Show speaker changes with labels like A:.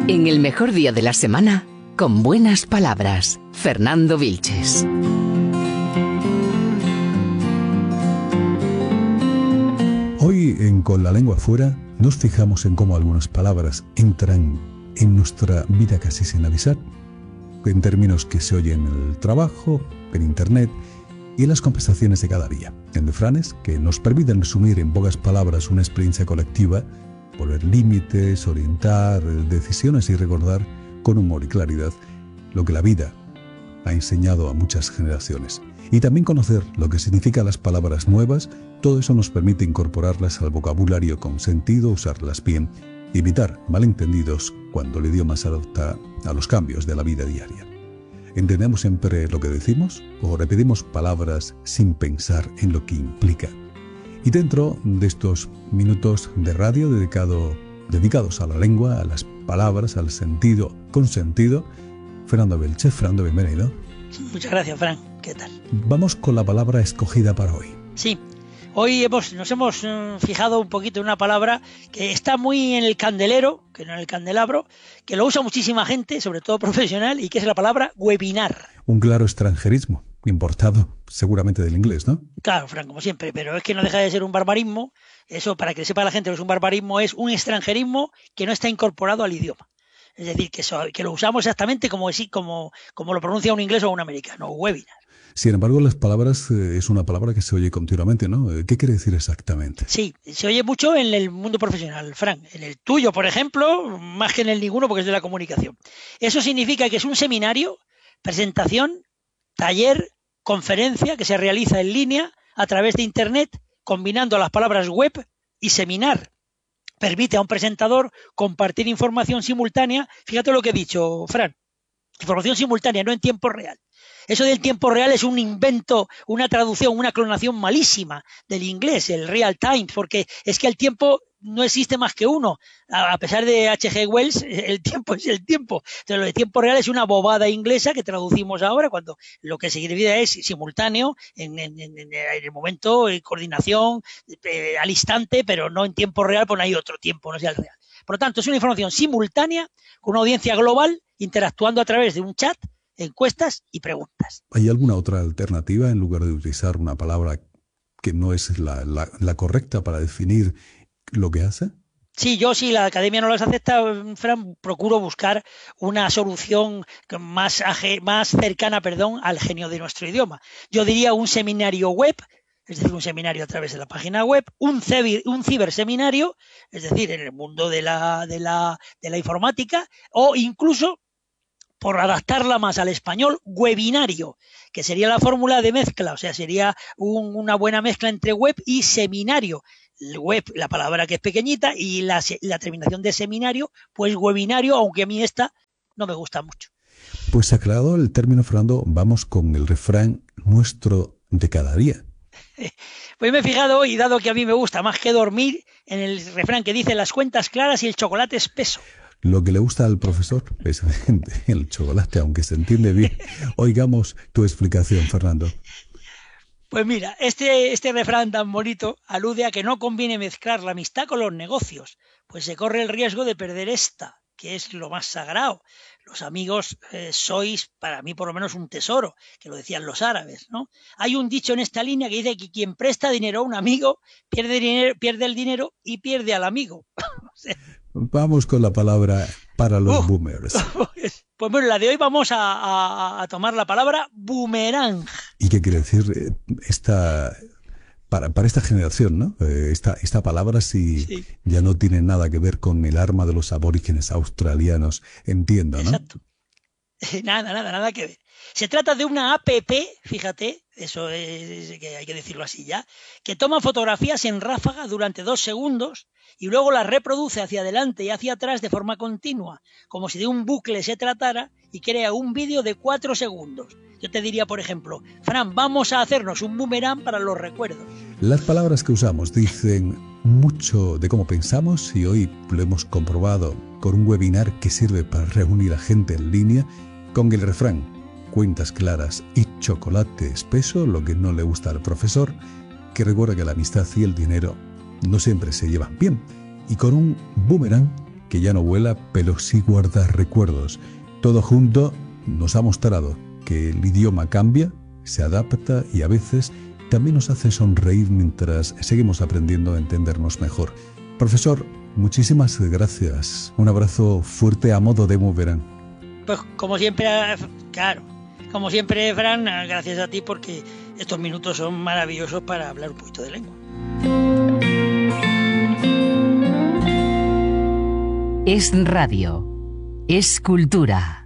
A: En el mejor día de la semana, con buenas palabras, Fernando Vilches.
B: Hoy en Con la lengua afuera nos fijamos en cómo algunas palabras entran en nuestra vida casi sin avisar, en términos que se oyen en el trabajo, en internet y en las conversaciones de cada día, en refranes que nos permiten resumir en pocas palabras una experiencia colectiva, poner límites, orientar decisiones y recordar con humor y claridad lo que la vida ha enseñado a muchas generaciones. Y también conocer lo que significan las palabras nuevas. Todo eso nos permite incorporarlas al vocabulario con sentido, usarlas bien y evitar malentendidos cuando el idioma se adapta a los cambios de la vida diaria. ¿Entendemos siempre lo que decimos o repetimos palabras sin pensar en lo que implica? Y dentro de estos minutos de radio dedicados a la lengua, a las palabras, al sentido con sentido, Fernando Vilches. Fernando, bienvenido.
C: Muchas gracias, Fran. ¿Qué tal?
B: Vamos con la palabra escogida para hoy.
C: Sí, hoy nos hemos fijado un poquito en una palabra que está muy en el candelero, que no en el candelabro, que lo usa muchísima gente, sobre todo profesional, y que es la palabra webinar.
B: Un claro extranjerismo, importado seguramente del inglés, ¿no?
C: Claro, Fran, como siempre, pero es que no deja de ser un barbarismo. Eso, para que sepa la gente lo que es un barbarismo, es un extranjerismo que no está incorporado al idioma. Es decir, que lo usamos exactamente como lo pronuncia un inglés o un americano, webinar.
B: Sin embargo, las palabras es una palabra que se oye continuamente, ¿no? ¿Qué quiere decir exactamente?
C: Sí, se oye mucho en el mundo profesional, Fran. En el tuyo, por ejemplo, más que en el ninguno, porque es de la comunicación. Eso significa que es un seminario, presentación, taller, conferencia que se realiza en línea a través de Internet, combinando las palabras web y seminar. Permite a un presentador compartir información simultánea. Fíjate lo que he dicho, Fran. Información simultánea, no en tiempo real. Eso del tiempo real es un invento, una traducción, una clonación malísima del inglés, el real time, porque es que el tiempo no existe más que uno. A pesar de H.G. Wells, el tiempo es el tiempo. Entonces, lo de tiempo real es una bobada inglesa que traducimos ahora, cuando lo que significa es simultáneo, en el momento, en coordinación, al instante, pero no en tiempo real, pues no hay otro tiempo, no sea el real. Por lo tanto, es una información simultánea con una audiencia global interactuando a través de un chat, encuestas y preguntas.
B: ¿Hay alguna otra alternativa en lugar de utilizar una palabra que no es la correcta para definir lo que hace?
C: Sí, yo si la academia no las acepta, Fran, procuro buscar una solución más cercana, al genio de nuestro idioma. Yo diría un seminario web, es decir, un seminario a través de la página web, un ciberseminario, es decir, en el mundo de la informática, o incluso, por adaptarla más al español, webinario, que sería la fórmula de mezcla, o sea, sería una buena mezcla entre web y seminario. El web, la palabra que es pequeñita, y la terminación de seminario, pues webinario, aunque a mí esta no me gusta mucho.
B: Pues aclarado el término, Fernando, vamos con el refrán nuestro de cada día.
C: Pues me he fijado hoy, dado que a mí me gusta más que dormir, en el refrán que dice las cuentas claras y el chocolate espeso.
B: Lo que le gusta al profesor es el chocolate, aunque se entiende bien. Oigamos tu explicación, Fernando.
C: Pues mira, este refrán tan bonito alude a que no conviene mezclar la amistad con los negocios, pues se corre el riesgo de perder esta, que es lo más sagrado. Los amigos sois, para mí por lo menos, un tesoro, que lo decían los árabes, ¿no? Hay un dicho en esta línea que dice que quien presta dinero a un amigo pierde el dinero y pierde al amigo. O sea,
B: vamos con la palabra para los boomers.
C: Pues bueno, la de hoy vamos a tomar la palabra boomerang.
B: ¿Y qué quiere decir para esta generación, ¿no? Esta palabra sí ya no tiene nada que ver con el arma de los aborígenes australianos, entiendo, ¿no?
C: Exacto. Nada que ver. Se trata de una app, fíjate, eso es que hay que decirlo así ya, que toma fotografías en ráfaga durante 2 segundos y luego las reproduce hacia adelante y hacia atrás de forma continua, como si de un bucle se tratara, y crea un vídeo de 4 segundos. Yo te diría, por ejemplo, Fran, vamos a hacernos un boomerang para los recuerdos. Las
B: palabras que usamos dicen mucho de cómo pensamos, y hoy lo hemos comprobado con un webinar que sirve para reunir a gente en línea con el refrán cuentas claras y chocolate espeso, lo que no le gusta al profesor, que recuerda que la amistad y el dinero no siempre se llevan bien, y con un boomerang que ya no vuela, pero sí guarda recuerdos. Todo junto nos ha mostrado que el idioma cambia, se adapta y a veces también nos hace sonreír mientras seguimos aprendiendo a entendernos mejor. Profesor, muchísimas gracias. Un abrazo fuerte a modo de boomerang.
C: Pues como siempre, claro, como siempre, Fran, gracias a ti porque estos minutos son maravillosos para hablar un poquito de lengua.
A: Es radio, es cultura.